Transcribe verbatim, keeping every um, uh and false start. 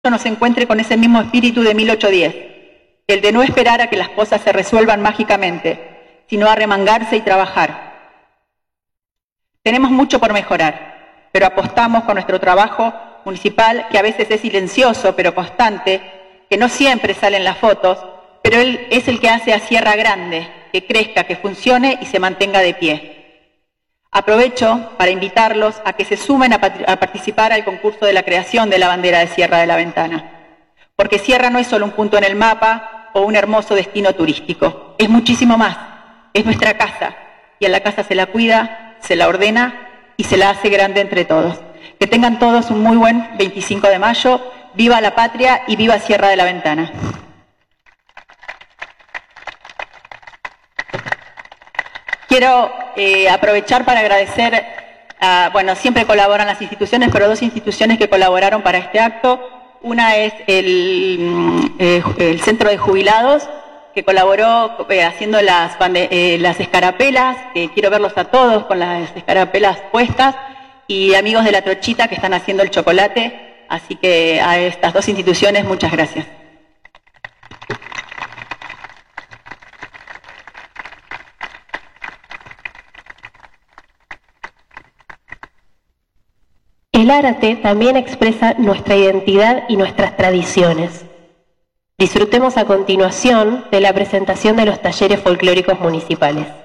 nos encuentre con ese mismo espíritu de mil ochocientos diez, el de no esperar a que las cosas se resuelvan mágicamente, sino a remangarse y trabajar. Tenemos mucho por mejorar, pero apostamos con nuestro trabajo municipal, que a veces es silencioso pero constante, que no siempre salen las fotos, pero él es el que hace a Sierra grande, que crezca, que funcione y se mantenga de pie. Aprovecho para invitarlos a que se sumen a, a participar al concurso de la creación de la bandera de Sierra de la Ventana, porque Sierra no es solo un punto en el mapa o un hermoso destino turístico, es muchísimo más, es nuestra casa, y a la casa se la cuida, se la ordena y se la hace grande entre todos. Que tengan todos un muy buen veinticinco de mayo, viva la patria y viva Sierra de la Ventana. Quiero eh, aprovechar para agradecer, a, bueno, siempre colaboran las instituciones, pero dos instituciones que colaboraron para este acto. Una es el, eh, el Centro de Jubilados, que colaboró eh, haciendo las, eh, las escarapelas, que quiero verlos a todos con las escarapelas puestas, y amigos de La Trochita que están haciendo el chocolate. Así que a estas dos instituciones, muchas gracias. El arte también expresa nuestra identidad y nuestras tradiciones. Disfrutemos a continuación de la presentación de los talleres folclóricos municipales.